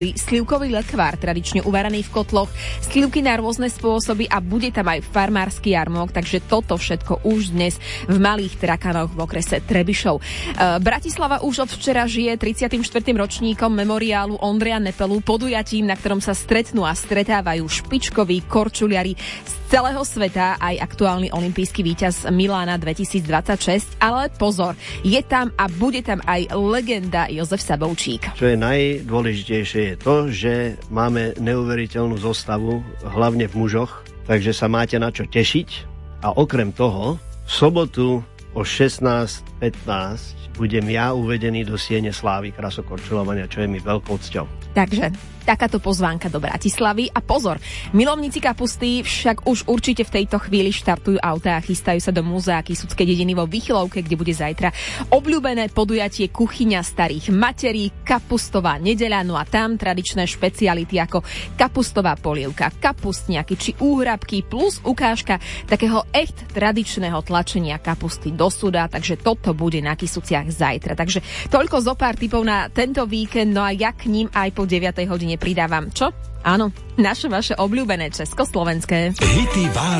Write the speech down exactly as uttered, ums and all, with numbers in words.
slivkový lekvár, tradične uvaraný v kotloch, slivky na rôzne spôsoby a bude tam aj farmársky jarmok, takže toto všetko už dnes v Malých Trakanoch v okrese Trebišov. E, Bratislava už od včera žije tridsiatym štvrtým ročníkom memoriálu Ondreja Nepelu, podujatím, na ktorom sa stretnú a stretávajú špičkoví korčuliari z celého sveta, aj aktuálny olympijský víťaz Milána dvetisícdvadsaťšesť, ale pozor, je tam a bude tam aj legenda Jozef Sabovčík. Čo je najdôležitejšie je to, že máme neuveriteľnú zostavu, hlavne v mužoch, takže sa máte na čo tešiť. A okrem toho, v sobotu o šestnásť pätnásť budem ja uvedený do Siene slávy krasokorčuľovania, čo je mi veľkou cťou. Takže takáto pozvánka do Bratislavy. A pozor, milovníci kapusty však už určite v tejto chvíli štartujú autá a chystajú sa do múzea Kysuckej dediny vo Vychylovke, kde bude zajtra obľúbené podujatie Kuchyňa starých materí, kapustová nedeľa, no a tam tradičné špeciality ako kapustová polievka, kapustňaky či úhrabky plus ukážka takého echt tradičného tlačenia kapusty do suda, takže toto bude na Kysuciach zajtra. Takže toľko zo pár tipov na tento víkend, no a ja k ním aj po deviatej hodine pridávam čo? Áno, naše vaše obľúbené československé. Hity